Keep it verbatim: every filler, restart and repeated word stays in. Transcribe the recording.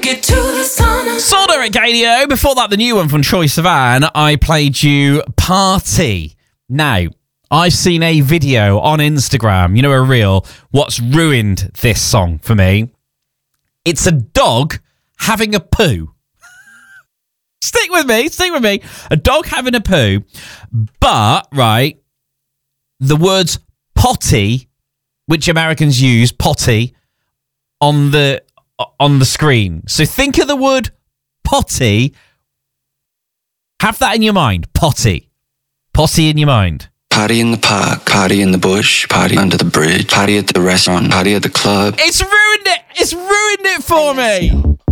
it to the sun. Soul Derek Radio. Before that, the new one from Troye Sivan. I played you Party. Now, I've seen a video on Instagram, you know, a reel, what's ruined this song for me. It's a dog having a poo. Stick with me, stick with me. A dog having a poo, but, right, the words potty, which Americans use, potty, on the on the screen. So think of the word potty. Have that in your mind. Potty. Potty in your mind. Potty in the park, potty in the bush, potty under the bridge, potty at the restaurant, potty at the club. It's ruined it. It's ruined it for me.